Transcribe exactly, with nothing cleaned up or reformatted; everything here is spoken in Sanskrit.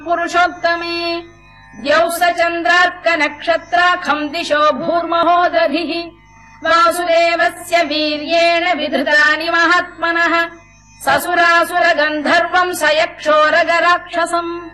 पुरुषोत्तमे द्यौः स चन्द्रार्क नक्षत्राखम् दिशो भूर्महो दधिः वासुदेवस्य वीर्येण विधृतानि महात्मनः ससुरासुर गन्धर्वम् स यक्षोरगराक्षसम्